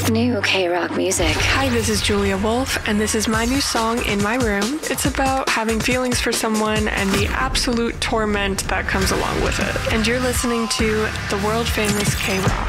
New K-Rock music. Hi, this is Julia Wolf, and this is my new song, In My Room. It's about having feelings for someone and the absolute torment that comes along with it. And you're listening to the world famous K-Rock.